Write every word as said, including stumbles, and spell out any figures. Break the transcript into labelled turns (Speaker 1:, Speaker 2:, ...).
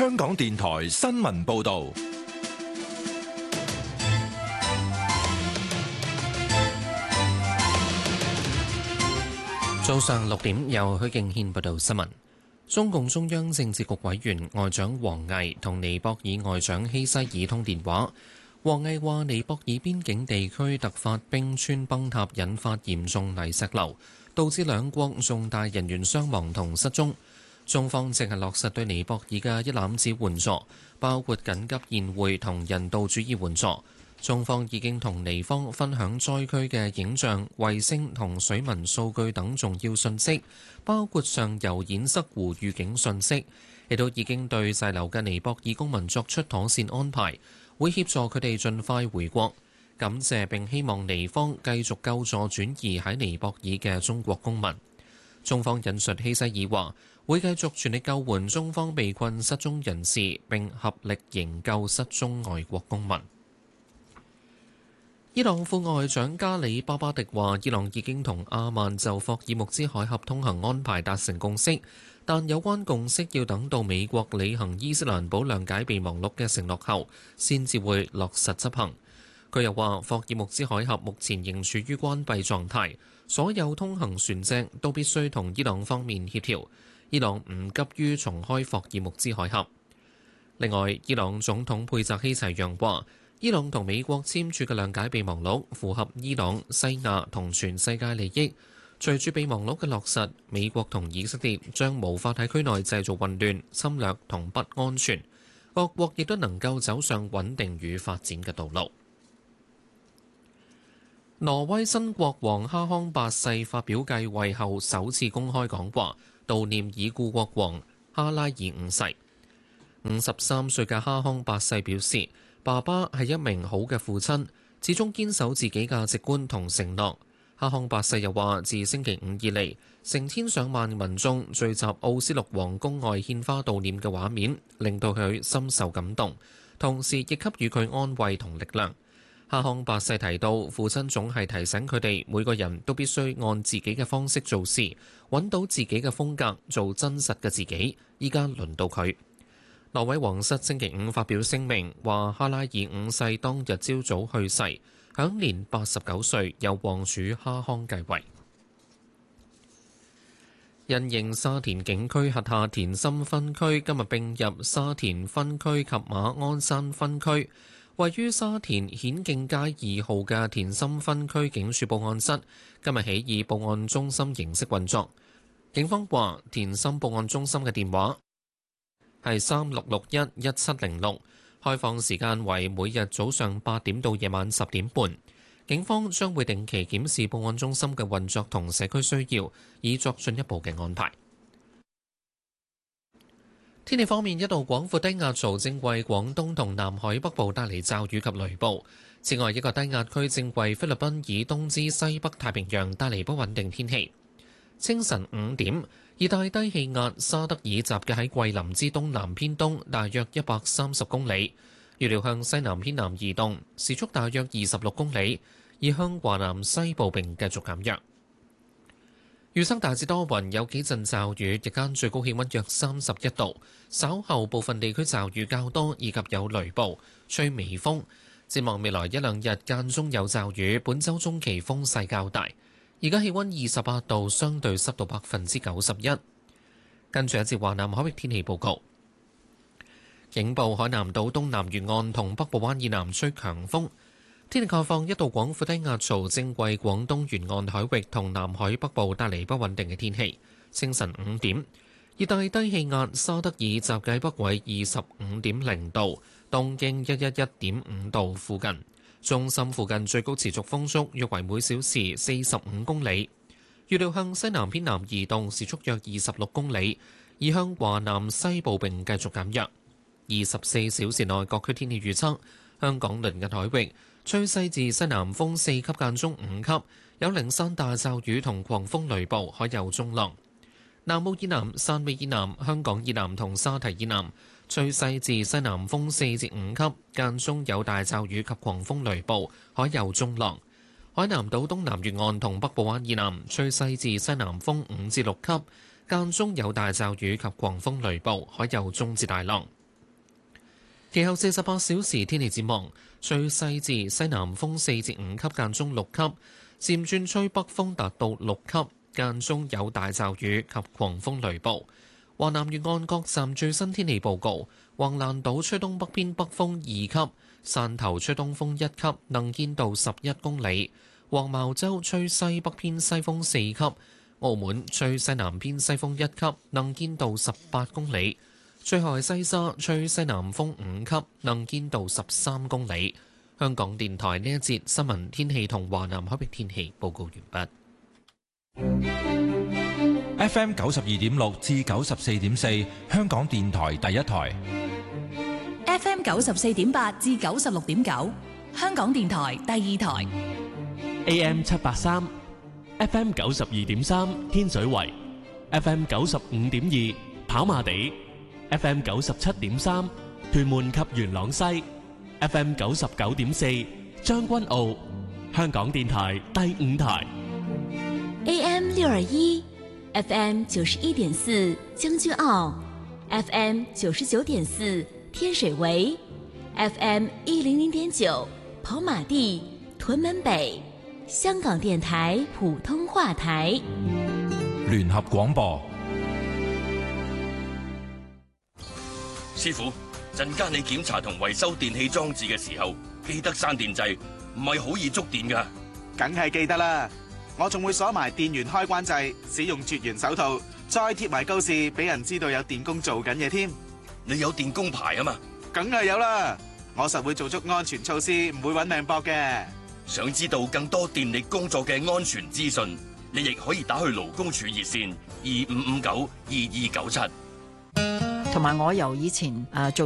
Speaker 1: 香港電台新聞報道。
Speaker 2: 早上六點，由許敬軒報道新聞。中共中央政治局委員外長王毅同尼泊爾外長希西爾通電話。王毅話：尼泊爾邊境地區突發冰川崩塌，引發嚴重泥石流，導致兩國重大人員傷亡同失蹤。中方正係落實對尼泊爾嘅一攬子援助，包括緊急宴會同人道主義援助。中方已經同尼方分享災區嘅影像、衛星同水文數據等重要信息，包括上游堰塞湖預警信息，亦都已經對滯留嘅尼泊爾公民作出妥善安排，會協助佢哋盡快回國。感謝並希望尼方繼續救助轉移喺尼泊爾嘅中國公民。中方引述希西爾話，會繼續全力救援中方被困失蹤人士，並合力營救失蹤外國公民。伊朗副外長加里巴巴迪話，伊朗已經同阿曼就霍爾木茲海峽通行安排達成共識，但有關共識要等到美國履行伊斯蘭堡諒解備忘錄嘅承諾後，先至會落實執行。佢又話，霍爾木茲海峽目前仍處於關閉狀態，所有通行船隻都必須同伊朗方面協調。伊朗唔急於重開霍爾木茲海峽。另外，伊朗總統佩澤希齊揚話，伊朗同美國簽署嘅諒解備忘錄符合伊朗、西亞同全世界利益。隨住備忘錄嘅落實，美國同以色列將無法喺區內製造混亂、侵略同不安全，各國亦都能夠走上穩定與發展嘅道路。挪威新國王哈康八世發表繼位後首次公開講話，悼念已故國王哈拉爾五世。五十三歲嘅哈康八世表示，爸爸係一名好嘅父親，始終堅守自己價值觀同承諾。哈康八世又話，自星期五以嚟，成千上萬民眾聚集奧斯陸皇宮外獻花悼念嘅畫面，令到佢深受感動，同時亦給予佢安慰同力量。哈康八世提到，父親總係提醒佢哋每個人都必須按自己嘅方式做事，揾到自己嘅風格，做真實嘅自己。依家輪到佢。挪威皇室星期五發表聲明，話哈拉爾五世當日朝早去世，享年八十九歲，由皇儲哈康繼位。因應沙田警區轄下田心分區今日並入沙田分區及馬鞍山分區，位於沙田顯徑街二號嘅田心分區警署報案室今日起以報案中心形式運作。警方話，田心報案中心嘅電話係三六六一一七零六，開放時間為每日早上八點到夜晚十點半。警方將會定期檢視報案中心嘅運作同社區需要，以作進一步嘅安排。天氣方面，一道廣闊低壓槽正為廣東同南海北部帶嚟驟雨及雷暴。此外，一個低壓區正為菲律賓以東至西北太平洋帶嚟不穩定天氣。清晨五點，熱帶低氣壓沙德爾集結喺桂林之東南偏東，大約一百三十公里，預料向西南偏南移動，時速大約二十六公里，而向華南西部並繼續減弱。預測大致多雲，有幾陣驟雨，日間最高氣溫約三十一度，稍後部分地區驟雨較多，以及有雷暴，吹微風。展望未來一兩日間中有驟雨，本週中期風勢較大。而家氣溫二十八度，相對濕度百分之九十一。跟住一節華南海域天氣報告。警報：海南島東南沿岸同北部灣以南吹強風。天氣概況：一道廣闊低壓槽正為廣東沿岸海域同南海北部帶嚟不穩定嘅天氣。清晨五點，熱帶低氣壓沙德爾集結北緯二十五點零度，東經一一一點五度附近。中心附近最高持續風速約為每小時四十五公里，預料向西南偏南移動，時速約二十六公里，而向華南西部並繼續減弱。二十四小時內各區天氣預測：香港鄰近海域吹西至西南風四級間中五級，有零散大驟雨同狂風雷暴，海有中浪。南澳以南、汕尾以南、香港以南同沙堤以南吹西至西南風四至五級，間中有大驟雨及狂風雷暴，海有中浪。海南島東南沿岸同北部灣以南吹西至西南風五至六級，間中有大驟雨及狂風雷暴，海有中至大浪。 其後四十八小時天氣展望，吹西至西南風四至五級，間中六級，漸轉吹北風達到六級，間中有大驟雨及狂風雷暴。華南沿岸各站最新天氣報告：橫瀾島吹東北偏北風二級，汕頭吹東風一級，能見度十一公里；黃茅洲吹西北偏西風四級，澳門吹西南偏西風一級，能見度十八公里。最後係西沙吹西南風五級，能見度十三公里。香港電台呢一節新聞天氣同華南海域天氣報告完畢。
Speaker 1: F M 九十二點六至九十四點四，香港電台第一台。
Speaker 3: F M 九十四點八至九十六點九，香港電台第二台。
Speaker 4: A M 七八三，F M 九十二點三，天水圍；F M 九十五點二，跑馬地；F M 九十七點三，屯門及元朗西；F M 九十九點四，將軍澳。香港電台第五台。
Speaker 5: A M 六二一，F M 九十一點四，將軍澳；F M 九十九點四，天水圍；F M 一零零點九，跑馬地、屯門北。香港電台普通話台。
Speaker 1: 聯合廣播。
Speaker 6: 師傅，陣間你檢查同維修電器裝置嘅時候，記得閂電掣，唔係好易觸電㗎。
Speaker 7: 梗係記得啦，我仲會鎖埋電源開關掣，使用絕緣手套，再貼埋告示，俾人知道有電工做緊嘢添。
Speaker 6: 你有電工牌啊嘛？
Speaker 7: 梗係有啦，我實會做足安全措施，唔會搵命搏嘅。
Speaker 6: 想知道更多電力工作嘅安全資訊，你亦可以打去勞工處熱線二五五九二二九七。
Speaker 8: 同埋我由以前誒做。